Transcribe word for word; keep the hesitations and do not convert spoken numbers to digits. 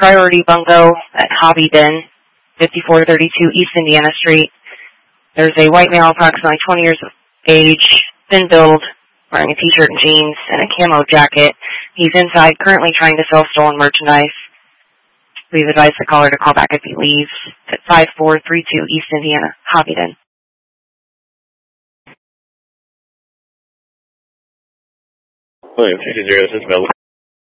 Priority Bungo at Hobby Den, fifty-four thirty-two East Indiana Street. There's a white male, approximately twenty years of age, thin build, wearing a t-shirt and jeans and a camo jacket. He's inside currently trying to sell stolen merchandise. We've advised the caller to call back if he leaves at five four three two East Indiana, Hobby Den. William fifty, this is Bill.